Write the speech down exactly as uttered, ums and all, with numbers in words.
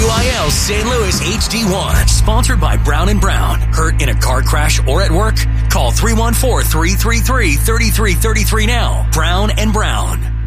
I L Saint Louis H D one. Sponsored by Brown and Brown. Hurt in a car crash or at work? Call three one four, three three three, three three three three now. Brown and Brown.